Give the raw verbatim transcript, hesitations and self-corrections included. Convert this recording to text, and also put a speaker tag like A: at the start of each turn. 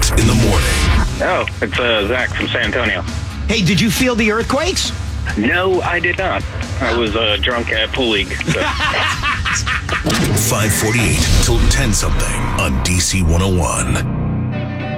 A: eight in the morning.
B: Oh, it's uh, Zach from San Antonio.
C: Hey, did you feel the earthquakes?
B: No, I did not. I was uh, drunk at pool league. So.
A: five forty-eight till ten something on D C one oh one.